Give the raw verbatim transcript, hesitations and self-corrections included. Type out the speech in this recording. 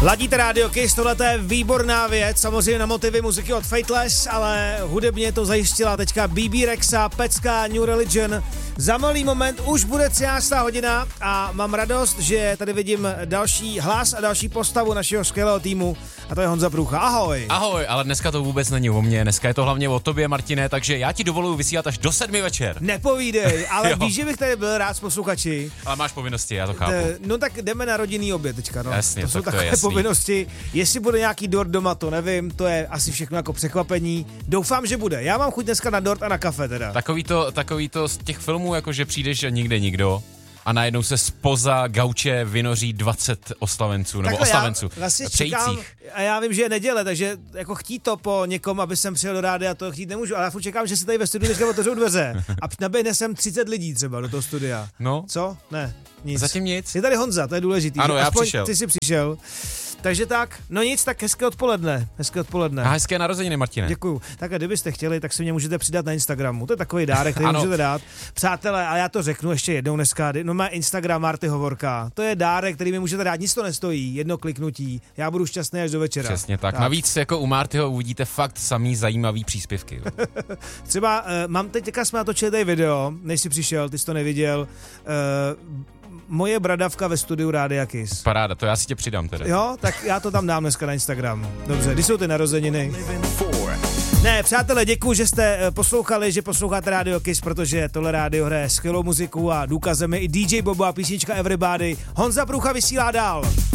Ladíte Radio Kiss, tohle je výborná věc, samozřejmě na motivy muziky od Fateless, ale hudebně to zajistila teďka B B Rexa, Pecka, New Religion. Za malý moment už bude třináctá hodina a mám radost, že tady vidím další hlas a další postavu našeho skvělého týmu a to je Honza Průcha. Ahoj. Ahoj, ale dneska to vůbec není o mně, dneska je to hlavně o tobě, Martine, takže já ti dovoluji vysílat až do sedmi večer. Nepovídej, ale víš, že bych tady byl rád s posluchači. Ale máš povinnosti, já to chápu. De, no tak jdeme na rodinný oběd teďka, no. Jasně, to jsou tak to takové je jasný. povinnosti. Jestli bude nějaký dort doma, to nevím, to je asi všechno jako překvapení. Doufám, že bude. Já mám chuť dneska na dort a na kafe teda. Takový to, takový to z těch filmů, jako že přijdeš a nikde nikdo a najednou se spoza gauče vynoří dvacet oslavenců, nebo Takhle oslavenců, já vlastně přejících. čekám, a já vím, že je neděle, takže jako chtít to po někom, aby jsem přijel do rádia, to chtít nemůžu, ale já furt čekám, že se tady ve studiu dneska otevřou dveře a naběhne sem třicet lidí třeba do toho studia. No. Co? Ne, nic. Zatím nic. Je tady Honza, to je důležitý. Ano, já aspoň přišel. Ty jsi přišel. Takže tak, no nic, tak hezké odpoledne, hezké odpoledne. A hezké narozeniny, Martine. Děkuju. Tak a kdybyste chtěli, tak se mě můžete přidat na Instagramu. To je takový dárek, který Ano. můžete dát. Přátelé, a já to řeknu ještě jednou dneska, no má Instagram Marty Hovorka. To je dárek, který mi můžete dát, nic to nestojí, jedno kliknutí. Já budu šťastný až do večera. Přesně tak. tak. Navíc jako u Martyho uvidíte fakt samý zajímavý příspěvky. Třeba uh, mám teďka jsme natočili tady video, než jsi přišel, ty jsi to neviděl. Uh, moje bradavka ve studiu Rádia Kiss. Paráda, to já si tě přidám teda. Jo, tak já to tam dám dneska na Instagram. Dobře, kdy jsou ty narozeniny? Ne, přátelé, děkuji, že jste poslouchali, že posloucháte Radio Kiss, protože tohle rádio hraje skvělou muziku a důkazem je i D J Bobo a písnička Everybody. Honza Průcha vysílá dál.